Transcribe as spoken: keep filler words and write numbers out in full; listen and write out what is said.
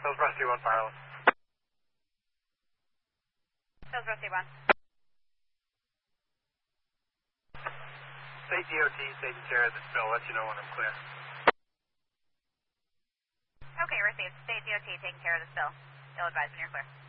Hills Rusty one, Fireless. Hills Rusty one. State D O T taking care of the spill. Let you know when I'm clear. Okay, received. State D O T taking care of the spill. You'll advise when you're clear.